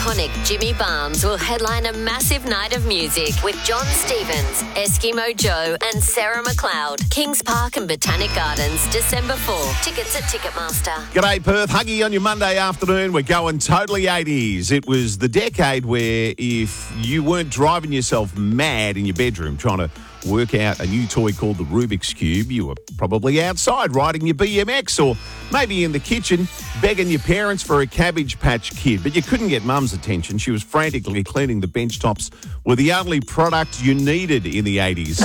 iconic Jimmy Barnes will headline a massive night of music with John Stevens, Eskimo Joe and Sarah McLeod. Kings Park and Botanic Gardens, December 4. Tickets at Ticketmaster. G'day Perth, Huggy on your Monday afternoon. We're going totally 80s. It was the decade where if you weren't driving yourself mad in your bedroom trying to work out a new toy called the Rubik's Cube, you were probably outside riding your BMX or maybe in the kitchen begging your parents for a Cabbage Patch Kid. But you couldn't get Mum's attention. She was frantically cleaning the bench tops with the only product you needed in the 80s.